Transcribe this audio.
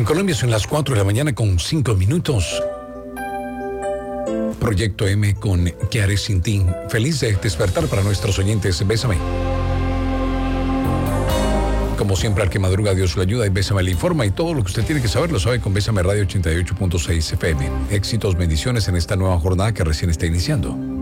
Colombia son las 4 de la mañana con 5 minutos. Proyecto M con ¿Qué haré sin ti? Feliz de despertar para nuestros oyentes. Bésame. Como siempre, al que madruga, Dios lo ayuda y Bésame le informa. Y todo lo que usted tiene que saber lo sabe con Bésame Radio 88.6 FM. Éxitos, bendiciones en esta nueva jornada que recién está iniciando.